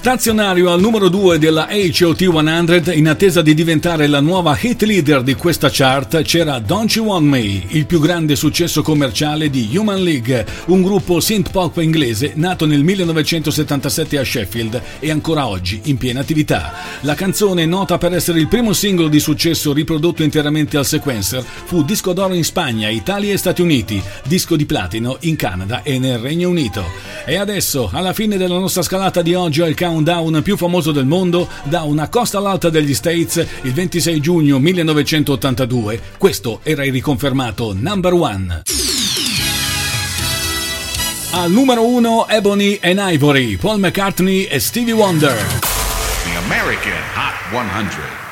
Stazionario al numero 2 della HOT 100, in attesa di diventare la nuova hit leader di questa chart, c'era Don't You Want Me, il più grande successo commerciale di Human League, un gruppo synth-pop inglese nato nel 1977 a Sheffield e ancora oggi in piena attività. La canzone, nota per essere il primo singolo di successo riprodotto interamente al sequencer, fu disco d'oro in Spagna, Italia e Stati Uniti, disco di platino in Canada e nel Regno Unito. E adesso, alla fine della nostra scalata di oggi, al countdown più famoso del mondo, da una costa all'altra degli States, il 26 giugno 1982, questo era il riconfermato number one. Al numero 1 Ebony and Ivory, Paul McCartney e Stevie Wonder. The American Hot 100.